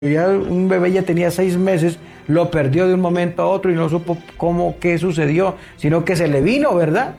Ya un bebé ya tenía 6 meses, lo perdió de un momento a otro y no supo qué sucedió, sino que se le vino, ¿verdad?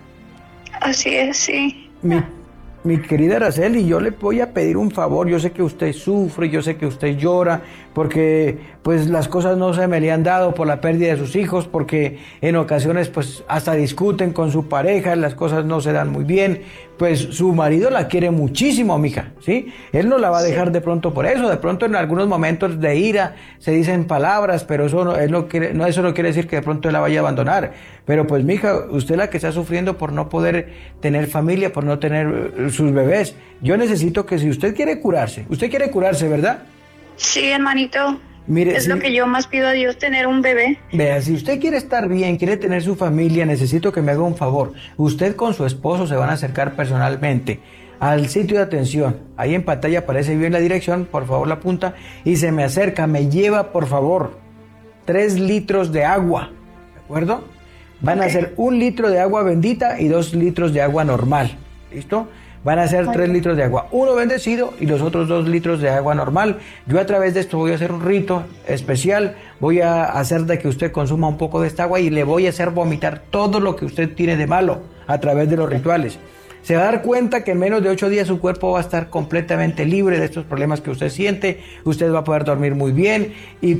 Así es, sí. Mi, mi querida Araceli, yo le voy a pedir un favor. Yo sé que usted sufre, yo sé que usted llora, porque pues las cosas no se me le han dado por la pérdida de sus hijos, porque en ocasiones pues hasta discuten con su pareja, las cosas no se dan muy bien. Pues su marido la quiere muchísimo, mija, ¿sí? Él no la va a dejar de pronto por eso. De pronto en algunos momentos de ira se dicen palabras, pero eso no, él no quiere, no, eso no quiere decir que de pronto él la vaya a abandonar. Pero pues, mija, usted es la que está sufriendo por no poder tener familia, por no tener sus bebés. Yo necesito que, si usted quiere curarse, ¿verdad? Sí, hermanito. Mire, Es lo que yo más pido a Dios, tener un bebé. Vea, si usted quiere estar bien, quiere tener su familia, necesito que me haga un favor. Usted con su esposo se van a acercar personalmente al sitio de atención. Ahí en pantalla aparece bien la dirección, por favor la apunta, y se me acerca, me lleva por favor 3 litros de agua, ¿de acuerdo? Van a ser 1 litro de agua bendita y 2 litros de agua normal, ¿listo? Van a ser 3 litros de agua, uno bendecido y los otros 2 litros de agua normal. Yo a través de esto voy a hacer un rito especial, voy a hacer de que usted consuma un poco de esta agua y le voy a hacer vomitar todo lo que usted tiene de malo a través de los rituales. Se va a dar cuenta que en menos de 8 días su cuerpo va a estar completamente libre de estos problemas que usted siente, usted va a poder dormir muy bien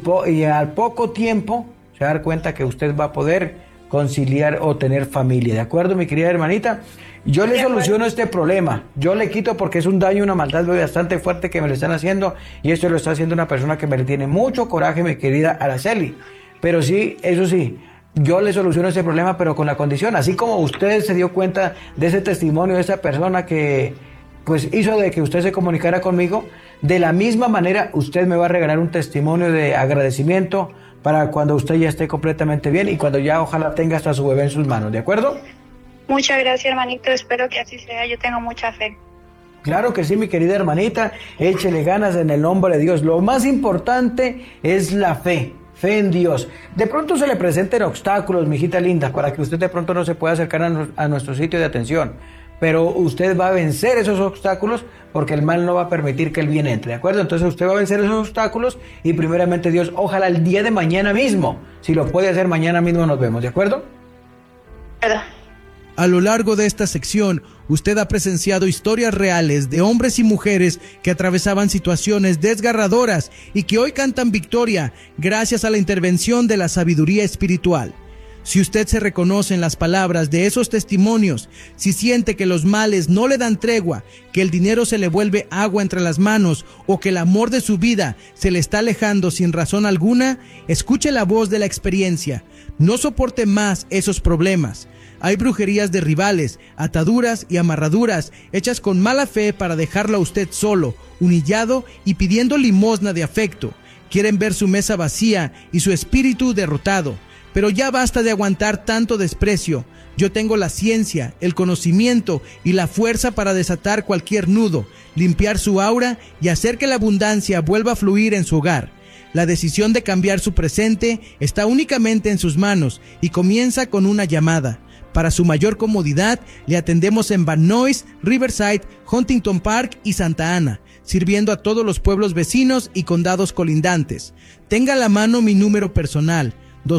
y al poco tiempo se va a dar cuenta que usted va a poder conciliar o tener familia, ¿de acuerdo, mi querida hermanita? Yo le soluciono este problema, yo le quito, porque es un daño, una maldad bastante fuerte que me lo están haciendo, y esto lo está haciendo una persona que me le tiene mucho coraje, mi querida Araceli. Pero sí, eso sí, yo le soluciono este problema, pero con la condición, así como usted se dio cuenta de ese testimonio de esa persona que pues hizo de que usted se comunicara conmigo, de la misma manera usted me va a regalar un testimonio de agradecimiento para cuando usted ya esté completamente bien y cuando ya ojalá tenga hasta su bebé en sus manos, ¿de acuerdo? Muchas gracias, hermanito. Espero que así sea. Yo tengo mucha fe. Claro que sí, mi querida hermanita. Échele ganas en el nombre de Dios. Lo más importante es la fe. Fe en Dios. De pronto se le presenten obstáculos, mijita linda, para que usted de pronto no se pueda acercar a nuestro sitio de atención. Pero usted va a vencer esos obstáculos, porque el mal no va a permitir que el bien entre, ¿de acuerdo? Entonces usted va a vencer esos obstáculos y primeramente Dios, ojalá el día de mañana mismo, si lo puede hacer mañana mismo, nos vemos, ¿de acuerdo? ¿Verdad? A lo largo de esta sección, usted ha presenciado historias reales de hombres y mujeres que atravesaban situaciones desgarradoras y que hoy cantan victoria gracias a la intervención de la sabiduría espiritual. Si usted se reconoce en las palabras de esos testimonios, si siente que los males no le dan tregua, que el dinero se le vuelve agua entre las manos o que el amor de su vida se le está alejando sin razón alguna, escuche la voz de la experiencia. No soporte más esos problemas. Hay brujerías de rivales, ataduras y amarraduras hechas con mala fe para dejarlo a usted solo, humillado y pidiendo limosna de afecto. Quieren ver su mesa vacía y su espíritu derrotado. Pero ya basta de aguantar tanto desprecio. Yo tengo la ciencia, el conocimiento y la fuerza para desatar cualquier nudo, limpiar su aura y hacer que la abundancia vuelva a fluir en su hogar. La decisión de cambiar su presente está únicamente en sus manos y comienza con una llamada. Para su mayor comodidad, le atendemos en Van Nuys, Riverside, Huntington Park y Santa Ana, sirviendo a todos los pueblos vecinos y condados colindantes. Tenga a la mano mi número personal,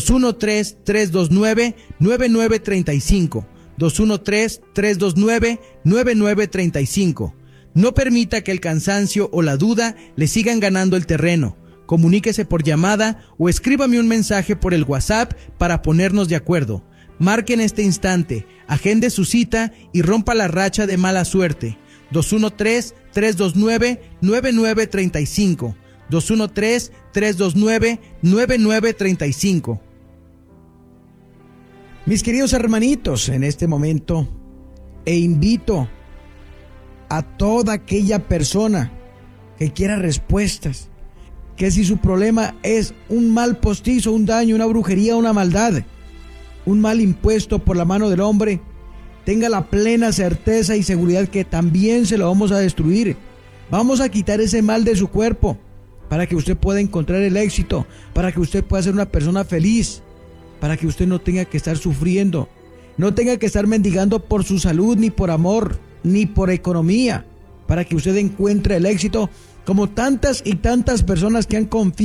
213-329-9935, 213-329-9935. No permita que el cansancio o la duda le sigan ganando el terreno. Comuníquese por llamada o escríbame un mensaje por el WhatsApp para ponernos de acuerdo. Marque en este instante, agende su cita y rompa la racha de mala suerte. 213-329-9935. 213-329-9935. Mis queridos hermanitos, en este momento invito a toda aquella persona que quiera respuestas, que si su problema es un mal postizo, un daño, una brujería, una maldad, un mal impuesto por la mano del hombre, tenga la plena certeza y seguridad que también se lo vamos a destruir. Vamos a quitar ese mal de su cuerpo para que usted pueda encontrar el éxito, para que usted pueda ser una persona feliz, para que usted no tenga que estar sufriendo, no tenga que estar mendigando por su salud, ni por amor, ni por economía, para que usted encuentre el éxito como tantas y tantas personas que han confiado